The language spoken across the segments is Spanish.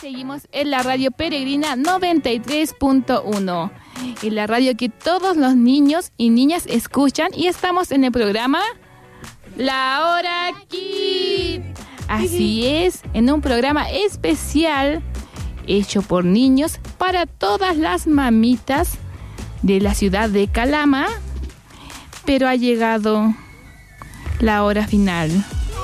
seguimos en la radio Peregrina 93.1, en la radio que todos los niños y niñas escuchan, y estamos en el programa La Hora Kids. Así es, en un programa especial hecho por niños para todas las mamitas de la ciudad de Calama, pero ha llegado la hora final.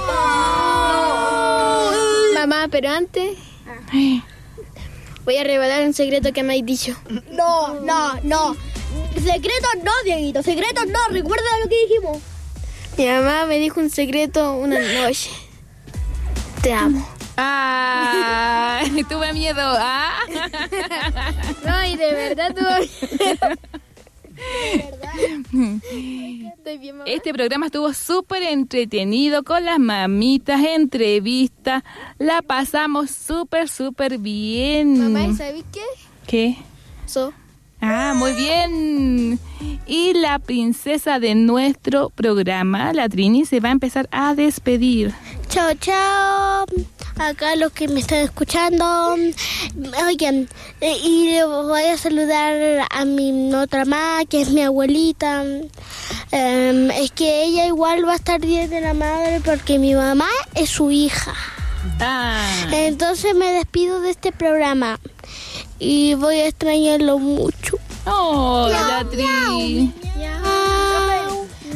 Mamá, pero antes voy a revelar un secreto que me habéis dicho. No. Secretos no, Dieguito, secretos no. Recuerda lo que dijimos. Mi mamá me dijo un secreto una noche. Te amo. Ah, tuve miedo. Ah. No, y de verdad tuve miedo. Estoy bien, mamá. Este programa estuvo súper entretenido con las mamitas, entrevistas. La pasamos súper bien. Mamá, ¿y sabes qué? ¿Qué? So. Ah, muy bien. Y la princesa de nuestro programa, la Trini, se va a empezar a despedir. Chao. Acá los que me están escuchando. Oigan, y le voy a saludar a mi otra mamá, que es mi abuelita. Es que ella igual va a estar 10 de la madre porque mi mamá es su hija. Entonces me despido de este programa y voy a extrañarlo mucho. Oh, la Trini.